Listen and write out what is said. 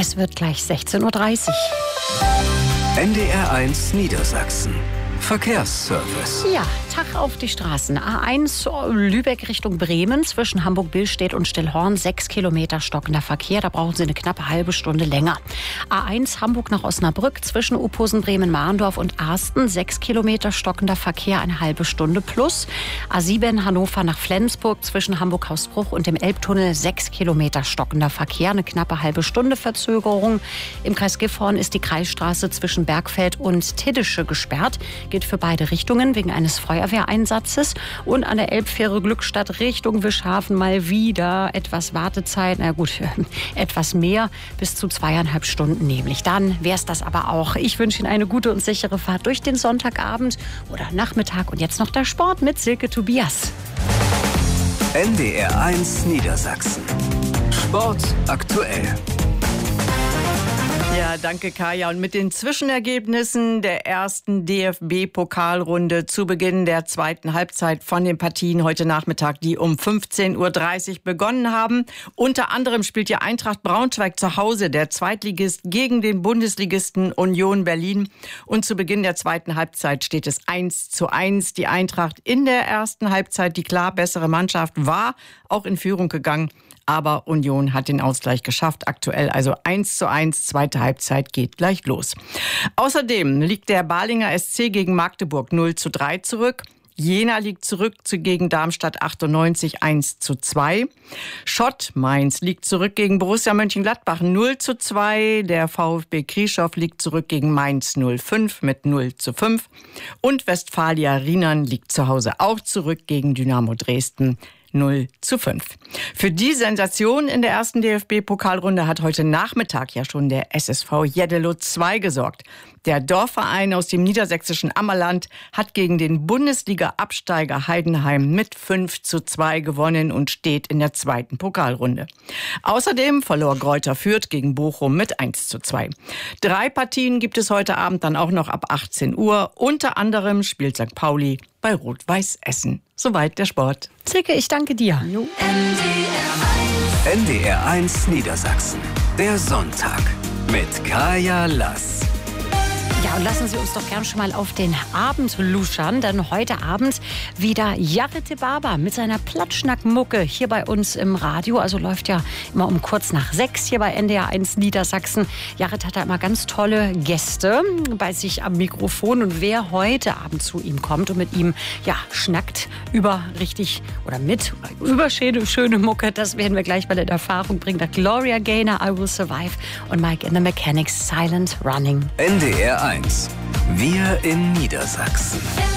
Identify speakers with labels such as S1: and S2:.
S1: Es wird gleich 16:30 Uhr.
S2: NDR1 Niedersachsen. Verkehrsservice.
S1: Ja, Tag auf die Straßen. A1 Lübeck Richtung Bremen zwischen Hamburg-Billstedt und Stillhorn. 6 Kilometer stockender Verkehr. Da brauchen Sie eine knappe halbe Stunde länger. A1 Hamburg nach Osnabrück zwischen Uphusen, Bremen-Mahndorf und Arsten. 6 Kilometer stockender Verkehr, eine halbe Stunde plus. A7 Hannover nach Flensburg zwischen Hamburg-Hausbruch und dem Elbtunnel. 6 Kilometer stockender Verkehr, eine knappe halbe Stunde Verzögerung. Im Kreis Gifhorn ist die Kreisstraße zwischen Bergfeld und Tiddische gesperrt. Gilt für beide Richtungen wegen eines Feuerwehreinsatzes. Und an der Elbfähre Glückstadt Richtung Wischhafen mal wieder etwas Wartezeit. Na gut, etwas mehr, bis zu 2,5 Stunden nämlich. Dann wäre es das aber auch. Ich wünsche Ihnen eine gute und sichere Fahrt durch den Sonntagabend oder Nachmittag. Und jetzt noch der Sport mit Silke Tobias.
S2: NDR1 Niedersachsen. Sport aktuell.
S3: Ja, danke Kaya. Und mit den Zwischenergebnissen der ersten DFB-Pokalrunde zu Beginn der zweiten Halbzeit von den Partien heute Nachmittag, die um 15:30 Uhr begonnen haben. Unter anderem spielt die Eintracht Braunschweig zu Hause, der Zweitligist, gegen den Bundesligisten Union Berlin. Und zu Beginn der zweiten Halbzeit steht es 1:1. Die Eintracht in der ersten Halbzeit, die klar bessere Mannschaft, war auch in Führung gegangen. Aber Union hat den Ausgleich geschafft. Aktuell also 1:1. Zweite Halbzeit geht gleich los. Außerdem liegt der Balinger SC gegen Magdeburg 0:3 zurück. Jena liegt zurück gegen Darmstadt 98 1:2. Schott Mainz liegt zurück gegen Borussia Mönchengladbach 0:2. Der VfB Krieschow liegt zurück gegen Mainz 05 mit 0:5. Und Westfalia Riemann liegt zu Hause auch zurück gegen Dynamo Dresden 0:5. Für die Sensation in der ersten DFB-Pokalrunde hat heute Nachmittag ja schon der SSV Jeddelo 2 gesorgt. Der Dorfverein aus dem niedersächsischen Ammerland hat gegen den Bundesliga-Absteiger Heidenheim mit 5:2 gewonnen und steht in der zweiten Pokalrunde. Außerdem verlor Greuther Fürth gegen Bochum mit 1:2. 3 Partien gibt es heute Abend dann auch noch ab 18 Uhr. Unter anderem spielt St. Pauli bei Rot-Weiß Essen. Soweit der Sport.
S1: Silke, ich danke dir.
S2: NDR1 Niedersachsen. Der Sonntag mit Kaya Lass.
S1: Ja, und lassen Sie uns doch gern schon mal auf den Abend luschern, denn heute Abend wieder Jarete Barber mit seiner Platschnack-Mucke hier bei uns im Radio. Also läuft ja immer um kurz nach 6 hier bei NDR1 Niedersachsen. Jared hat da immer ganz tolle Gäste bei sich am Mikrofon. Und wer heute Abend zu ihm kommt und mit ihm schnackt über schöne Mucke, das werden wir gleich mal in Erfahrung bringen. Da Gloria Gaynor, I Will Survive und Mike and the Mechanics, Silent Running.
S2: NDR1. Wir in Niedersachsen.